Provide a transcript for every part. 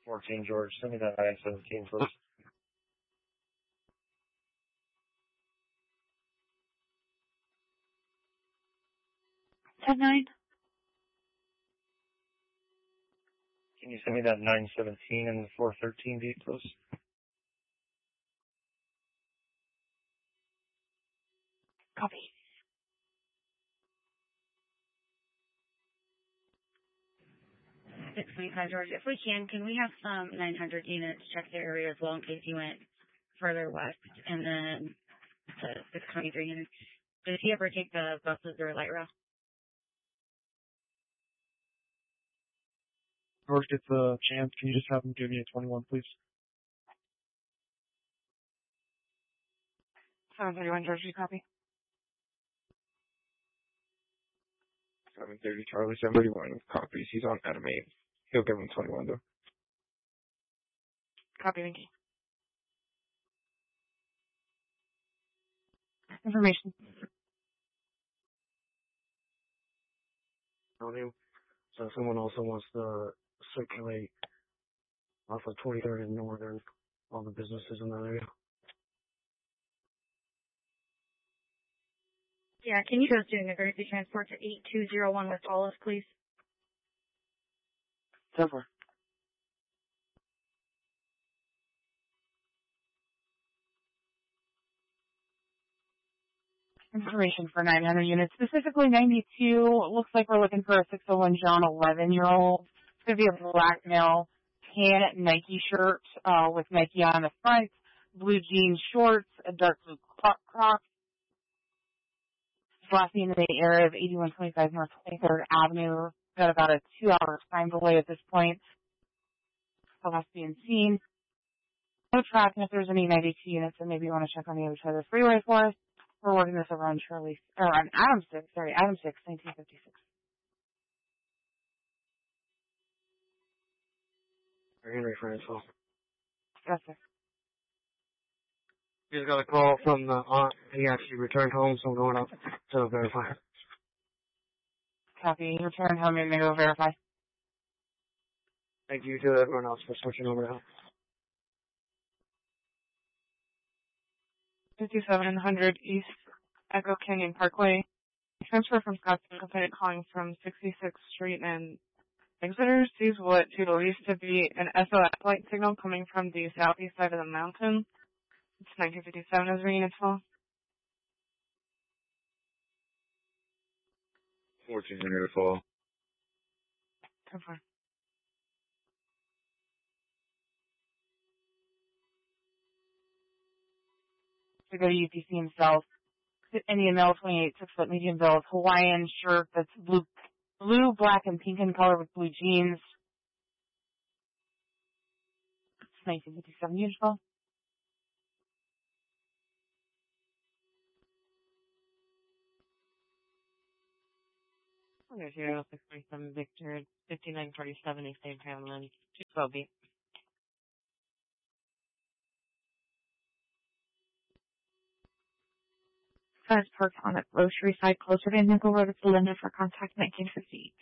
14 George, send me that I-17, please. 10-9. Can you send me that 917 and the 413 date, please? Copy. 625 George. If we can we have some 900 units check the area as well in case you went further west, and then the 623 units. Did he ever take the buses or light rail? George gets a chance. Can you just have him give me a 21, please? 731 George, you copy? 730 Charlie, 731 copies. He's on Adam 8. He'll give him 21 though. Copy, thank you. Information. So someone also wants to circulate off of 23rd and Northern, all the businesses in that area. Yeah, can you just do an emergency transport to 8201 West Olive, please? 10-4. Information for 900 units, specifically 92. Looks like we're looking for a 601 John 11-year-old. It's going to be a black male, tan Nike shirt with Nike on the front, blue jean shorts, a dark blue Crocs. Last seen in the area of 8125 North 23rd Avenue. Got about a 2-hour time delay at this point. The last being seen. No tracking if there's any 92 units, and maybe you want to check on the other side of the freeway for us. We're working this over on Adam 6, 1956. Henry for info. Yes, sir. We just got a call from the aunt. He actually returned home, so I'm going up to verify. Copy. Return home and go verify. Thank you to everyone else for switching over to help. 5700 East Echo Canyon Parkway. Transfer from Scottsdale Complainant calling from 66th Street and Exeter sees what to believe to be an SOS light signal coming from the southeast side of the mountain. It's 1957 as ringing its phone. 1400 fall. 10-4. To go to UPC himself. Indian male, 28, 6-foot medium build, Hawaiian shirt that's blue, black, and pink in color with blue jeans. It's 1957 uniform. Okay, 0637 Victor, 5947 East St. Hamlin, 212B. Cars parked on a grocery side closer to Nickel Road at the limit for contact 1950.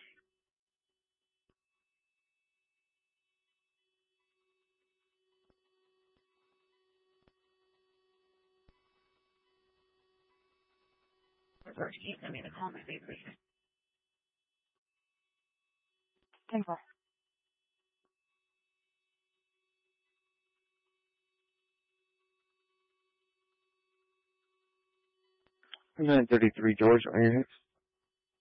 George, can you send me the call, my favorite? 10-4. $933 George, Iron Hicks.